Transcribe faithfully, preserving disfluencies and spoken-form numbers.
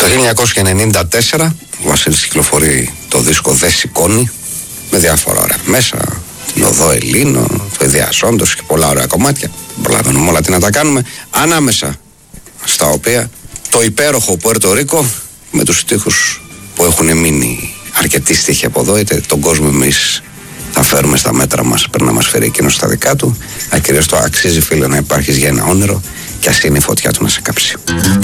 Το χίλια εννιακόσια ενενήντα τέσσερα ο Βασίλης κυκλοφορεί το δίσκο «Δε σηκώνει» με διάφορα ωραία μέσα, την Οδό Ελλήνων, το Ιδιασόντος και πολλά ωραία κομμάτια. Προλαβαίνουμε όλα τι να τα κάνουμε. Ανάμεσα στα οποία το υπέροχο Πουέρτο Ρίκο με τους στίχους που έχουν μείνει αρκετοί στίχοι από εδώ, είτε τον κόσμο εμείς θα φέρουμε στα μέτρα μας, πρέπει να μας φέρει εκείνος στα δικά του. Αλλά κυρίως το αξίζει, φίλε, να υπάρχεις για ένα όνειρο και ας είναι η φωτιά του να σε κάψει.